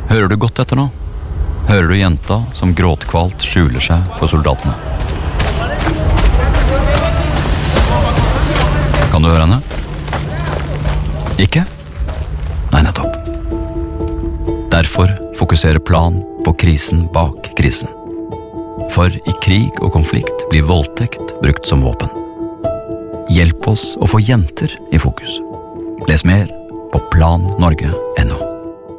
Hører du godt etter nå? Hører du jenta som gråtkvalt skjuler seg for soldatene? Kan du høre henne? Ikke? Nei, nettopp. Derfor fokuserer Plan på krisen bak krisen. For i krig og konflikt blir voldtekt brukt som våpen. Hjelp oss å få jenter i fokus. Les mer på plannorge.no.